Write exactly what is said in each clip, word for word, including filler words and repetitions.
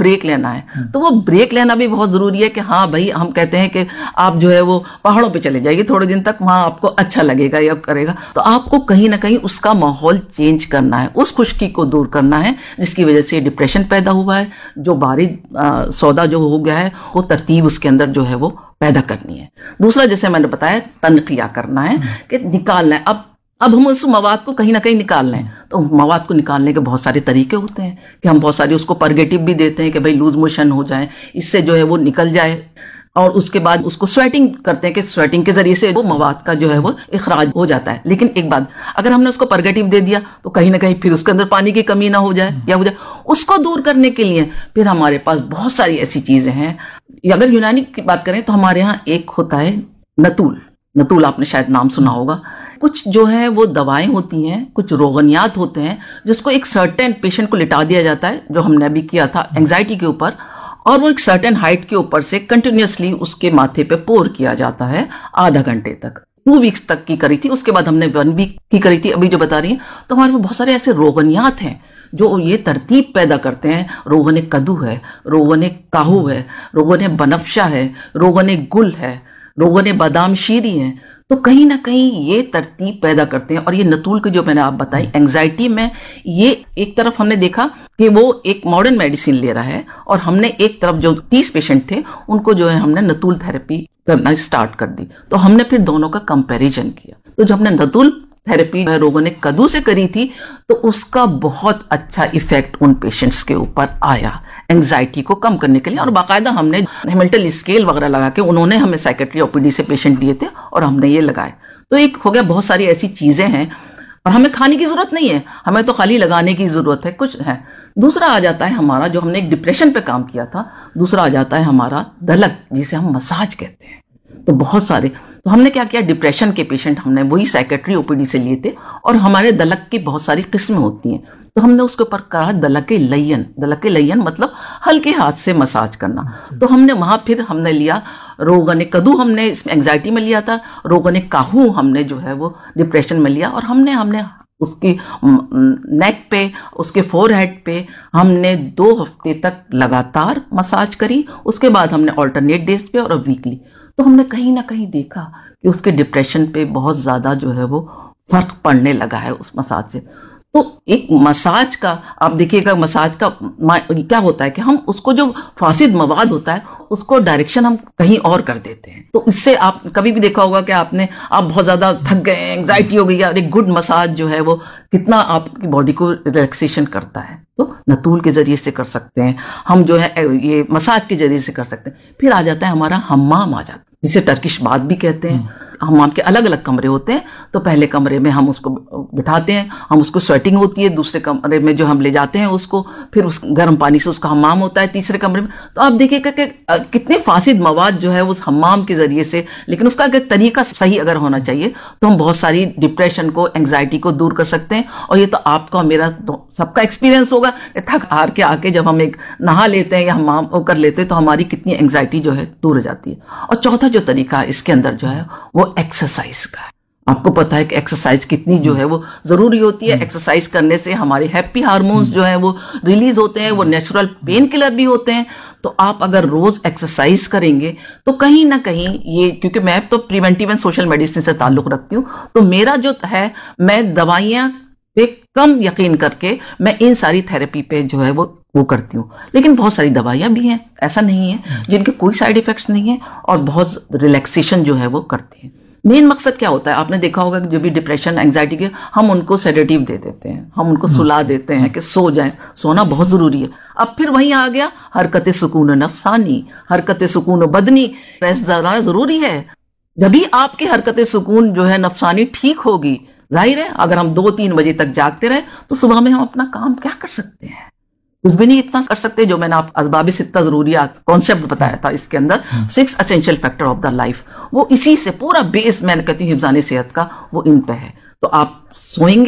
Break लेना है। तो वो ब्रेक लेना भी बहुत जरूरी है कि हाँ भाई, हम कहते हैं कि आप जो है वो पहाड़ों पे चले जाइए थोड़े दिन तक, वहां आपको अच्छा लगेगा या करेगा। तो आपको कहीं ना कहीं उसका माहौल चेंज करना है, उस खुश्की को दूर करना है जिसकी वजह से डिप्रेशन पैदा हुआ है। जो बारी आ, सौदा जो हो गया है वो तरतीब उसके अंदर जो है वो पैदा करनी है। दूसरा, जैसे मैंने बताया, तनकिया करना है कि निकालना है। अब अब हम उस मवाद को कहीं ना कहीं निकाल लें, तो मवाद को निकालने के बहुत सारे तरीके होते हैं कि हम बहुत सारी उसको परगेटिव भी देते हैं कि भाई लूज मोशन हो जाए, इससे जो है वो निकल जाए, और उसके बाद उसको स्वेटिंग करते हैं कि स्वेटिंग के जरिए से वो मवाद का जो है वो इखराज हो जाता है। लेकिन एक बात, अगर हमने उसको परगेटिव दे दिया तो कहीं ना कहीं फिर उसके अंदर पानी की कमी ना हो जाए या हो जाए। उसको दूर करने के लिए फिर हमारे पास बहुत सारी ऐसी चीजें हैं। अगर यूनानी की बात करें तो हमारे यहाँ एक होता है नतूल। नतूल आपने शायद नाम सुना होगा। कुछ जो है वो दवाएं होती हैं, कुछ रोगनियात होते हैं जिसको एक सर्टेन पेशेंट को लिटा दिया जाता है, जो हमने अभी किया था एंजाइटी के ऊपर, और वो एक सर्टेन हाइट के ऊपर से कंटिन्यूसली उसके माथे पे पोर किया जाता है आधा घंटे तक। टू वीक्स तक की करी थी, उसके बाद हमने वन वीक की करी थी, अभी जो बता रही हैं। तो हमारे में बहुत सारे ऐसे रोगनियात हैं जो ये तरतीब पैदा करते हैं। रोगन कदू है, रोगन काहू है, रोगन बनफशा है, रोगन गुल है, रोगन बादाम शीरी है। तो कहीं ना कहीं ये तरतीब पैदा करते हैं। और ये नतूल की जो मैंने आप बताई एंजाइटी में, ये एक तरफ हमने देखा कि वो एक मॉडर्न मेडिसिन ले रहा है, और हमने एक तरफ जो तीस पेशेंट थे उनको जो है हमने नतूल थेरेपी करना स्टार्ट कर दी। तो हमने फिर दोनों का कंपैरिजन किया। तो जब हमने नतूल थेरेपी रोगों ने कदू से करी थी तो उसका बहुत अच्छा इफेक्ट उन पेशेंट्स के ऊपर आया एंजाइटी को कम करने के लिए। और बाकायदा हमने हेमिल्टन स्केल वगैरह लगा के, उन्होंने हमें साइकेट्री ओपीडी से पेशेंट दिए थे और हमने ये लगाए। तो एक हो गया, बहुत सारी ऐसी चीजें हैं और हमें खाने की जरूरत नहीं है, हमें तो खाली लगाने की जरूरत है, कुछ है। दूसरा आ जाता है हमारा, जो हमने एक डिप्रेशन पे काम किया था, दूसरा आ जाता है हमारा दलक, जिसे हम मसाज कहते हैं। तो बहुत सारे, तो हमने क्या किया, डिप्रेशन के पेशेंट हमने वही साइकेट्री ओपीडी से लिए थे, और हमारे दलक की बहुत सारी किस्में होती हैं। तो हमने उसके ऊपर कहा दलक लयन। दलक लयन मतलब हल्के हाथ से मसाज करना। तो हमने वहां फिर हमने लिया रोगन कदू, हमने इसमें एंजाइटी में लिया था, रोगन काहू हमने जो है वो डिप्रेशन में लिया, और हमने हमने उसकी नेक पे, उसके फोरहेड पे हमने दो हफ्ते तक लगातार मसाज करी। उसके बाद हमने ऑल्टरनेट डेज पे और वीकली। तो हमने कहीं ना कहीं देखा कि उसके डिप्रेशन पे बहुत ज़्यादा जो है वो फर्क पड़ने लगा है उस मसाज से। तो एक मसाज का आप देखिएगा, मसाज का क्या होता है कि हम उसको जो फासिद मवाद होता है उसको डायरेक्शन हम कहीं और कर देते हैं। तो इससे आप कभी भी देखा होगा कि आपने आप बहुत ज़्यादा थक गए, एंग्जाइटी हो गई, और एक गुड मसाज जो है वो कितना आपकी बॉडी को रिलैक्सेशन करता है। तो नतूल के जरिए से कर सकते हैं हम, जो है ये मसाज के जरिए से कर सकते हैं। फिर आ जाता है हमारा हम्माम, आ जाता है जिसे टर्किश बाथ भी कहते हैं। हम्माम के अलग अलग कमरे होते हैं। तो पहले कमरे में हम उसको बिठाते हैं, हम उसको स्वेटिंग होती है, दूसरे कमरे में जो हम ले जाते हैं उसको, फिर उस गर्म पानी से उसका हम्माम होता है तीसरे कमरे में। तो आप देखिएगा कि कितने फासिद मवाद जो है उस हम्माम के जरिए से, लेकिन उसका अगर तरीका सही अगर होना चाहिए तो हम बहुत सारी डिप्रेशन को, एंग्जाइटी को दूर कर सकते हैं। और ये तो आपका और मेरा तो सबका एक्सपीरियंस होगा, थक हार के आके जब हम एक नहा लेते हैं या हम्माम कर लेते हैं तो हमारी कितनी एंग्जाइटी जो है दूर हो जाती है। और चौथा जो तरीका इसके अंदर जो है वो एक्सरसाइज का है। आपको पता है कि एक्सरसाइज कितनी जो है वो जरूरी होती है। एक्सरसाइज करने से हमारे हैप्पी हार्मोन्स जो है वो रिलीज होते हैं, वो नेचुरल पेन किलर भी होते हैं। तो आप अगर रोज एक्सरसाइज करेंगे तो कहीं ना कहीं ये, क्योंकि मैं तो प्रिवेंटिव एंड सोशल मेडिसिन से ताल्लुक रखती हूँ, तो मेरा जो है मैं दवाइयाँ पे कम यकीन करके मैं इन सारी थेरेपी पे जो है वो वो करती हूँ। लेकिन बहुत सारी दवाइयाँ भी हैं, ऐसा नहीं है, जिनके कोई साइड इफेक्ट्स नहीं है और बहुत रिलैक्सेशन जो है वो करते हैं। मेन मकसद क्या होता है, आपने देखा होगा कि जो भी डिप्रेशन, एंग्जाइटी के, हम उनको सेडेटिव दे देते हैं, हम उनको सुला देते हैं कि सो जाएं। सोना बहुत जरूरी है। अब फिर वहीं आ गया हरकत सुकून नफसानी, हरकत सुकून बदनी, रेस्ट ज़रा जरूरी है। जब भी आपकी हरकत सुकून जो है नफसानी ठीक होगी, जाहिर है अगर हम दो तीन बजे तक जागते रहे तो सुबह में हम अपना काम क्या कर सकते हैं, कुछ भी नहीं इतना कर सकते। जो मैंने आप असबाब सित्ता जरूरी कॉन्सेप्ट बताया था, इसके अंदर six essential factor of the life, वो इसी से पूरा बेस मैंने कहती हूँ हिफ्ज़ाने सेहत का, वो इन पे है। तो आप सोएंगे,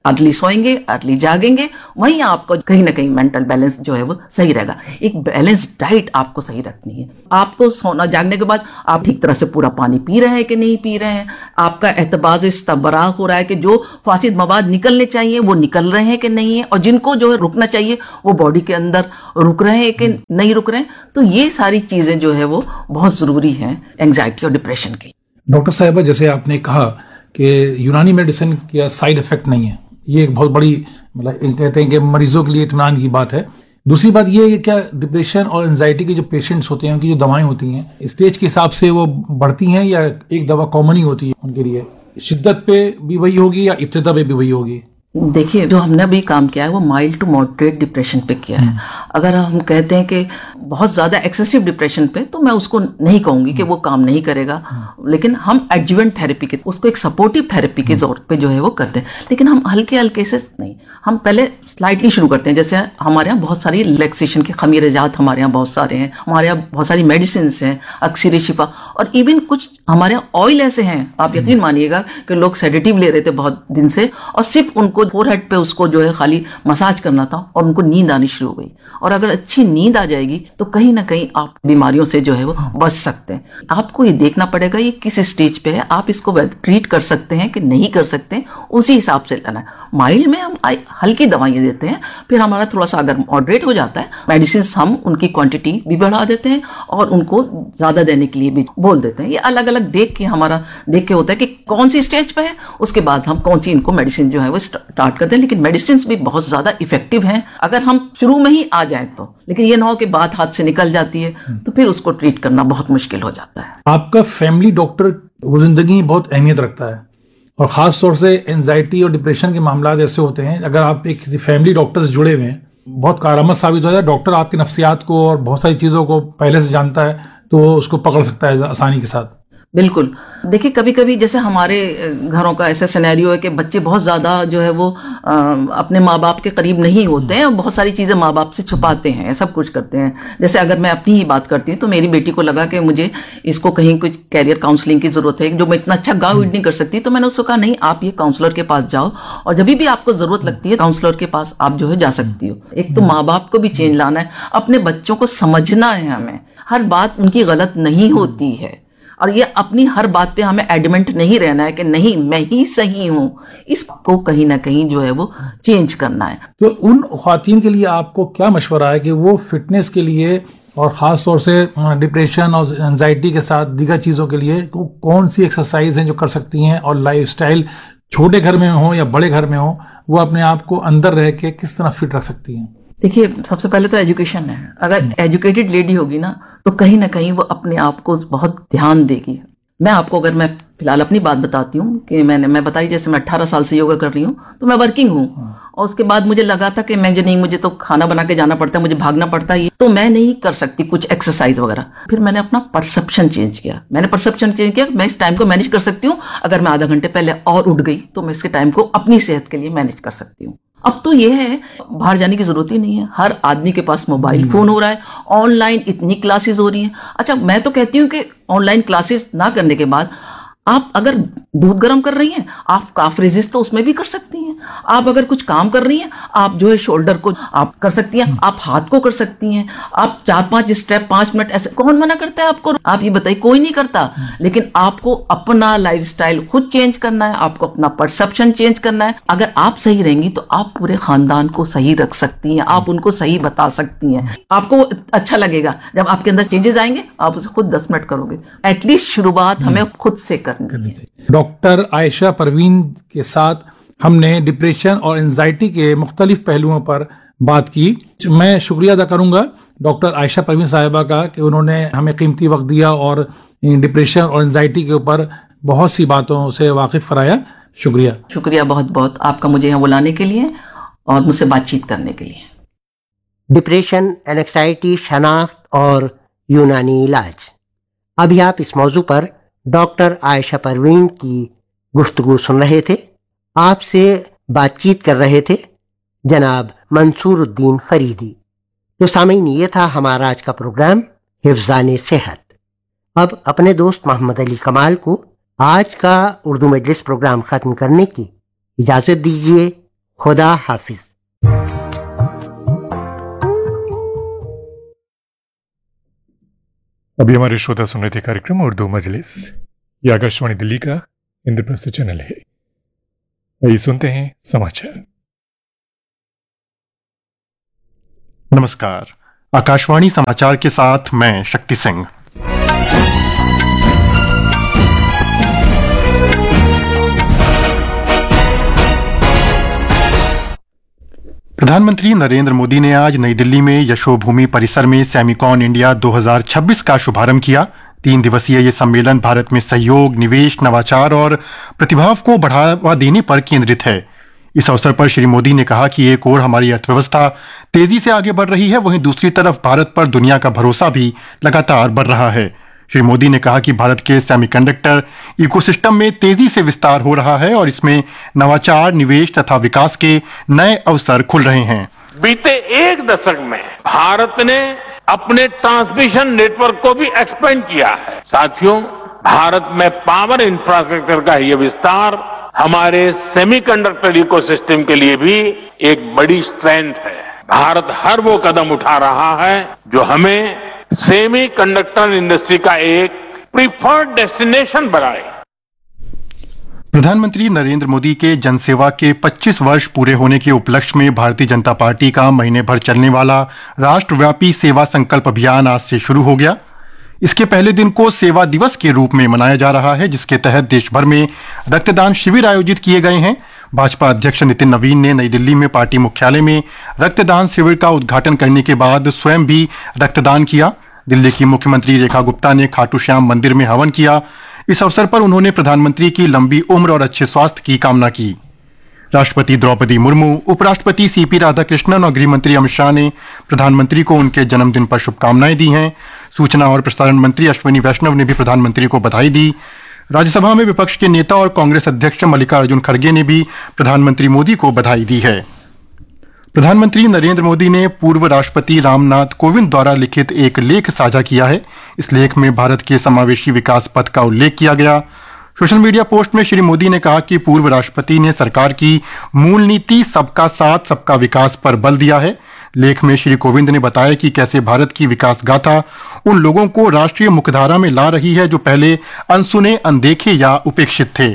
अर्ली सोएंगे, अर्ली जागेंगे, वहीं आपको कहीं ना कहीं मेंटल बैलेंस जो है वो सही रहेगा। एक बैलेंस डाइट आपको सही रखनी है। आपको सोना जागने के बाद आप ठीक तरह से पूरा पानी पी रहे हैं कि नहीं पी रहे हैं, आपका एतबाज इस्तबरा हो रहा है कि जो फासिद मवाद निकलने चाहिए वो निकल रहे हैं कि नहीं है, और जिनको जो है रुकना चाहिए वो बॉडी के अंदर रुक रहे हैं कि नहीं रुक रहे हैं। तो ये सारी चीजें जो है वो बहुत जरूरी है एंजाइटी और डिप्रेशन की। डॉक्टर साहिबा, जैसे आपने कहा कि यूनानी मेडिसिन का साइड इफेक्ट नहीं है, ये एक बहुत बड़ी मतलब कहते हैं कि मरीजों के लिए इत्मीनान की बात है। दूसरी बात ये है कि क्या डिप्रेशन और एंजाइटी के जो पेशेंट्स होते हैं उनकी जो दवाएं होती हैं स्टेज के हिसाब से वो बढ़ती हैं या एक दवा कॉमन ही होती है उनके लिए? शिद्दत पे भी वही होगी या इब्तिदा पे भी वही होगी? देखिए, जो हमने अभी काम किया है वो माइल्ड टू मॉडरेट डिप्रेशन पे किया है। अगर हम कहते हैं कि बहुत ज्यादा एक्सेसिव डिप्रेशन पे, तो मैं उसको नहीं कहूंगी कि वो काम नहीं करेगा, लेकिन हम एडजुवेंट थेरेपी के, उसको एक सपोर्टिव थेरेपी के जोर पे जो है वो करते हैं। लेकिन हम हल्के हल्के से नहीं, हम पहले स्लाइटली शुरू करते हैं। जैसे हमारे यहाँ बहुत सारी रिलैक्सेशन के खमीर जात हमारे यहाँ बहुत सारे हैं, हमारे यहाँ बहुत सारी मेडिसिन हैं, अक्सर शिफा, और इवन कुछ हमारे यहाँ ऑयल ऐसे हैं, आप यकीन मानिएगा कि लोग सेडेटिव ले रहे थे बहुत दिन से, और सिर्फ उनको फोरहेड पे उसको जो है खाली मसाज करना था और उनको नींद आनी शुरू हो गई। और अगर अच्छी नींद आ जाएगी तो कहीं ना कहीं आप बीमारियों से जो है वो बच सकते हैं। आपको ये देखना पड़ेगा ये किस स्टेज पे है, आप इसको ट्रीट कर सकते हैं कि नहीं कर सकते हैं, उसी हिसाब से लेना है। माइल्ड में हम हल्की दवाइयां देते हैं, फिर हमारा थोड़ा सा अगर मॉडरेट हो जाता है, मेडिसिन हम उनकी क्वांटिटी भी बढ़ा देते हैं और उनको ज्यादा देने के लिए भी बोल देते हैं। ये अलग अलग देख के हमारा देख के होता है कि कौन सी स्टेज पे है, उसके बाद हम कौन सी इनको मेडिसिन जो है वो स्टार्ट करते हैं। लेकिन मेडिसिन भी बहुत ज्यादा इफेक्टिव हैं अगर हम शुरू में ही आ जाए तो। लेकिन ये ना हो कि बात हाथ से निकल जाती है तो फिर उसको ट्रीट करना बहुत मुश्किल हो जाता है। आपका फैमिली डॉक्टर वो जिंदगी में बहुत अहमियत रखता है, और खास तौर से एंजाइटी और डिप्रेशन के मामला ऐसे होते हैं, अगर आप एक किसी फैमिली डॉक्टर से जुड़े हुए हैं, बहुत कारआमद साबित होता है। डॉक्टर आपकी नफ्सियात को और बहुत सारी चीजों को पहले से जानता है, तो वो उसको पकड़ सकता है आसानी के साथ। बिल्कुल। देखिए, कभी कभी जैसे हमारे घरों का ऐसा सिनेरियो है कि बच्चे बहुत ज़्यादा जो है वो आ, अपने माँ बाप के करीब नहीं होते हैं और बहुत सारी चीज़ें माँ बाप से छुपाते हैं, सब कुछ करते हैं। जैसे अगर मैं अपनी ही बात करती हूँ तो मेरी बेटी को लगा कि मुझे इसको कहीं कुछ कैरियर काउंसलिंग की ज़रूरत है, जो मैं इतना अच्छा गा नहीं कर सकती, तो मैंने उसको कहा नहीं, आप ये काउंसलर के पास जाओ और जब भी आपको ज़रूरत लगती है काउंसलर के पास आप जो है जा सकती हो। एक तो माँ बाप को भी चेंज लाना है, अपने बच्चों को समझना है, हमें हर बात उनकी गलत नहीं होती है, और ये अपनी हर बात पे हमें एडमेंट नहीं रहना है कि नहीं मैं ही सही हूं। इसको कहीं ना कहीं जो है वो चेंज करना है। तो उन ख्वातीन के लिए आपको क्या मशवरा है कि वो फिटनेस के लिए और ख़ास तौर से डिप्रेशन और एंजाइटी के साथ दीगर चीज़ों के लिए कौन सी एक्सरसाइज हैं जो कर सकती हैं, और लाइफस्टाइल छोटे घर में हो या बड़े घर में हो, वो अपने आप को अंदर रह के किस तरह फिट रख सकती हैं? देखिए, सबसे पहले तो एजुकेशन है। अगर एजुकेटेड लेडी होगी ना तो कहीं ना कहीं वो अपने आप को बहुत ध्यान देगी। मैं आपको अगर मैं फिलहाल अपनी बात बताती हूँ कि मैंने मैं बताई जैसे मैं अट्ठारह साल से योगा कर रही हूँ, तो मैं वर्किंग हूँ, और उसके बाद मुझे लगा था कि मैं जो नहीं, मुझे तो खाना बना के जाना पड़ता है, मुझे भागना पड़ता है, तो मैं नहीं कर सकती कुछ एक्सरसाइज वगैरह। फिर मैंने अपना परसेप्शन चेंज किया। मैंने परसेप्शन चेंज किया मैं इस टाइम को मैनेज कर सकती हूँ, अगर मैं आधा घंटे पहले और उठ गई तो मैं इसके टाइम को अपनी सेहत के लिए मैनेज कर सकती हूँ। अब तो यह है बाहर जाने की जरूरत ही नहीं है, हर आदमी के पास मोबाइल फोन हो रहा है, ऑनलाइन इतनी क्लासेस हो रही हैं। अच्छा, मैं तो कहती हूँ कि ऑनलाइन क्लासेस ना करने के बाद आप अगर दूध गर्म कर रही हैं, आप काफ रेजिस्ट तो उसमें भी कर सकती हैं। आप अगर कुछ काम कर रही हैं, आप जो है शोल्डर को आप कर सकती हैं, आप हाथ को कर सकती हैं, आप चार पांच स्टेप पांच मिनट ऐसे, कौन मना करता है आपको? आप ये बताइए, कोई नहीं करता। लेकिन आपको अपना लाइफस्टाइल खुद चेंज करना है, आपको अपना परसेप्शन चेंज करना है। अगर आप सही रहेंगी तो आप पूरे खानदान को सही रख सकती हैं, आप उनको सही बता सकती हैं। आपको अच्छा लगेगा जब आपके अंदर चेंजेस आएंगे, आप उसे खुद दस मिनट करोगे। एटलीस्ट शुरुआत हमें खुद से करनी है। डॉक्टर आयशा परवीन के साथ हमने डिप्रेशन और एंजाइटी के मुख्तलिफ पहलुओं पर बात की। मैं शुक्रिया अदा करूंगा डॉक्टर आयशा परवीन साहिबा का कि उन्होंने हमें कीमती वक्त दिया और डिप्रेशन और एंजाइटी के ऊपर बहुत सी बातों से वाकिफ कराया। शुक्रिया शुक्रिया बहुत बहुत आपका मुझे यहाँ बुलाने के लिए और मुझसे बातचीत करने के लिए। डिप्रेशन, एंजाइटी, शनाख्त और यूनानी इलाज। अभी आप इस मौजू पर डॉक्टर आयशा परवीन की गुफ्तगू सुन रहे थे। आपसे बातचीत कर रहे थे जनाब मंसूरुद्दीन फरीदी। तो सामीन, ये था हमारा आज का प्रोग्राम हिफ्ज़ाने सेहत। अब अपने दोस्त मोहम्मद अली कमाल को आज का उर्दू मजलिस प्रोग्राम खत्म करने की इजाजत दीजिए। खुदा हाफिज। अभी हमारे श्रोता सुन रहे थे कार्यक्रम उर्दू मजलिस। ये आकाशवाणी दिल्ली का इंद्रप्रस्थ चैनल है। आइए सुनते हैं समाचार। नमस्कार, आकाशवाणी समाचार के साथ मैं शक्ति सिंह। प्रधानमंत्री नरेंद्र मोदी ने आज नई दिल्ली में यशोभूमि परिसर में सेमिकॉन इंडिया दो हज़ार छब्बीस का शुभारंभ किया। तीन दिवसीय ये सम्मेलन भारत में सहयोग, निवेश, नवाचार और प्रतिभाव को बढ़ावा देने पर केंद्रित है। इस अवसर पर श्री मोदी ने कहा कि एक ओर हमारी अर्थव्यवस्था तेजी से आगे बढ़ रही है, वहीं दूसरी तरफ भारत पर दुनिया का भरोसा भी लगातार बढ़ रहा है। श्री मोदी ने कहा कि भारत के सेमीकंडक्टर इकोसिस्टम में तेजी से विस्तार हो रहा है और इसमें नवाचार, निवेश तथा विकास के नए अवसर खुल रहे हैं। बीते एक दशक में भारत ने अपने ट्रांसमिशन नेटवर्क को भी एक्सपेंड किया है। साथियों, भारत में पावर इंफ्रास्ट्रक्चर का यह विस्तार हमारे सेमीकंडक्टर इकोसिस्टम के लिए भी एक बड़ी स्ट्रेंथ है। भारत हर वो कदम उठा रहा है जो हमें सेमी कंडक्टर इंडस्ट्री का एक प्रीफर्ड डेस्टिनेशन बनाए। प्रधानमंत्री नरेंद्र मोदी के जनसेवा के पच्चीस वर्ष पूरे होने के उपलक्ष्य में भारतीय जनता पार्टी का महीने भर चलने वाला राष्ट्रव्यापी सेवा संकल्प अभियान आज से शुरू हो गया। इसके पहले दिन को सेवा दिवस के रूप में मनाया जा रहा है, जिसके तहत देश भर में रक्तदान शिविर आयोजित किए गए हैं। भाजपा अध्यक्ष नितिन नवीन ने नई दिल्ली में पार्टी मुख्यालय में रक्तदान शिविर का उद्घाटन करने के बाद स्वयं भी रक्तदान किया। दिल्ली की मुख्यमंत्री रेखा गुप्ता ने खाटू श्याम मंदिर में हवन किया। इस अवसर पर उन्होंने प्रधानमंत्री की लंबी उम्र और अच्छे स्वास्थ्य की कामना की। राष्ट्रपति द्रौपदी मुर्मू, उपराष्ट्रपति सीपी राधाकृष्णन और गृहमंत्री अमित शाह ने प्रधानमंत्री को उनके जन्मदिन पर शुभकामनाएं दी हैं। सूचना और प्रसारण मंत्री अश्विनी वैष्णव ने भी प्रधानमंत्री को बधाई दी। राज्यसभा में विपक्ष के नेता और कांग्रेस अध्यक्ष मल्लिकार्जुन खड़गे ने भी प्रधानमंत्री मोदी को बधाई दी है। प्रधानमंत्री नरेंद्र मोदी ने पूर्व राष्ट्रपति रामनाथ कोविंद द्वारा लिखित एक लेख साझा किया है। इस लेख में भारत के समावेशी विकास पथ का उल्लेख किया गया। सोशल मीडिया पोस्ट में श्री मोदी ने कहा कि पूर्व राष्ट्रपति ने सरकार की मूल नीति सबका साथ सबका विकास पर बल दिया है। लेख में श्री कोविंद ने बताया कि कैसे भारत की विकास गाथा उन लोगों को राष्ट्रीय मुख्यधारा में ला रही है जो पहले अनसुने, अनदेखे या उपेक्षित थे।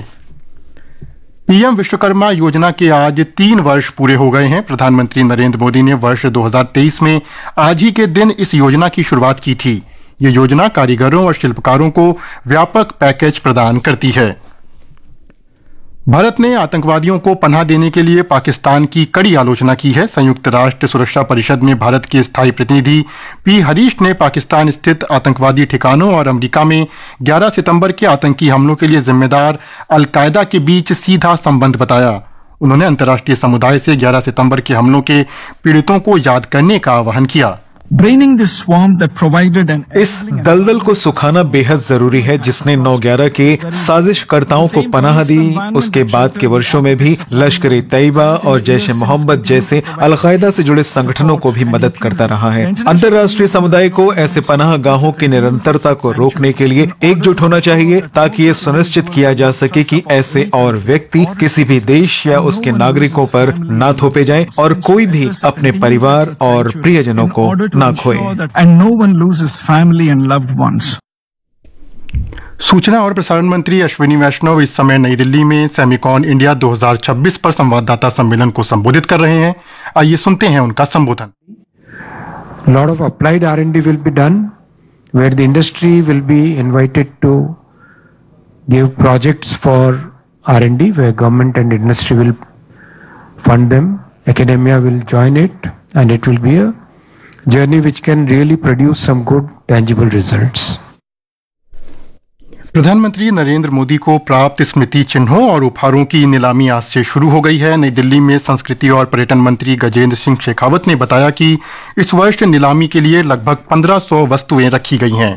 पीएम विश्वकर्मा योजना के आज तीन वर्ष पूरे हो गए हैं। प्रधानमंत्री नरेंद्र मोदी ने वर्ष दो हज़ार तेईस में आज ही के दिन इस योजना की शुरुआत की थी। ये योजना कारीगरों और शिल्पकारों को व्यापक पैकेज प्रदान करती है। भारत ने आतंकवादियों को पनाह देने के लिए पाकिस्तान की कड़ी आलोचना की है। संयुक्त राष्ट्र सुरक्षा परिषद में भारत के स्थायी प्रतिनिधि पी हरीश ने पाकिस्तान स्थित आतंकवादी ठिकानों और अमेरिका में ग्यारह सितंबर के आतंकी हमलों के लिए जिम्मेदार अलकायदा के बीच सीधा संबंध बताया। उन्होंने अंतर्राष्ट्रीय समुदाय से ग्यारह सितंबर के हमलों के पीड़ितों को याद करने का आह्वान किया। इस दलदल को सुखाना बेहद जरूरी है जिसने नौ ग्यारह के साजिशकर्ताओं को पनाह दी। उसके बाद के वर्षों में भी लश्कर ए तैयबा और जैश ए मोहम्मद जैसे अलकायदा से जुड़े संगठनों को भी मदद करता रहा है। अंतर्राष्ट्रीय समुदाय को ऐसे पनाह गाहों की निरंतरता को रोकने के लिए एकजुट होना चाहिए ताकि ये सुनिश्चित किया जा सके कि ऐसे और व्यक्ति किसी भी देश या उसके नागरिकों पर ना थोपे जाएं और कोई भी अपने परिवार और प्रियजनों को ना खोए। सूचना और प्रसारण मंत्री अश्विनी वैष्णव इस समय नई दिल्ली में सेमिकॉन इंडिया दो हज़ार छब्बीस पर संवाददाता सम्मेलन को संबोधित कर रहे हैं। आइए सुनते हैं उनका संबोधन। Lot of applied R and D will be done, where the industry will be invited to give projects for R and D, where government and industry will fund them. Academia will join it, and it will be a journey which can really produce some good tangible results. प्रधानमंत्री नरेंद्र मोदी को प्राप्त स्मृति चिन्हों और उपहारों की नीलामी आज से शुरू हो गई है। नई दिल्ली में संस्कृति और पर्यटन मंत्री गजेंद्र सिंह शेखावत ने बताया कि इस वर्ष नीलामी के लिए लगभग पंद्रह सौ वस्तुएं रखी गई हैं।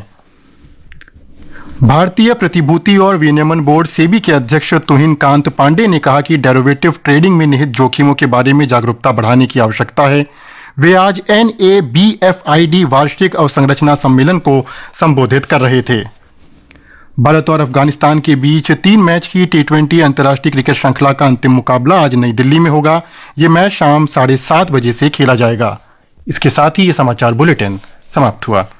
भारतीय प्रतिभूति और विनियमन बोर्ड सेबी के अध्यक्ष तुहिन कांत पांडे ने कहा कि डेरिवेटिव ट्रेडिंग में निहित जोखिमों के बारे में जागरूकता बढ़ाने की आवश्यकता है। वे आज N A B F I D वार्षिक अवसंरचना सम्मेलन को संबोधित कर रहे थे। भारत और अफगानिस्तान के बीच तीन मैच की टी ट्वेंटी अंतर्राष्ट्रीय क्रिकेट श्रृंखला का अंतिम मुकाबला आज नई दिल्ली में होगा। ये मैच शाम साढ़े सात बजे से खेला जाएगा। इसके साथ ही ये समाचार बुलेटिन समाप्त हुआ।